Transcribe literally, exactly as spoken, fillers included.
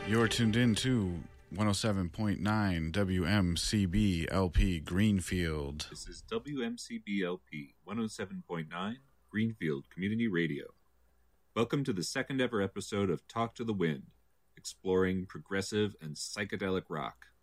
You're tuned in to one oh seven point nine W M C B L P Greenfield. This is W M C B L P one oh seven point nine Greenfield Community Radio. Welcome to the second ever episode of Talk to the Wind, exploring progressive and psychedelic rock.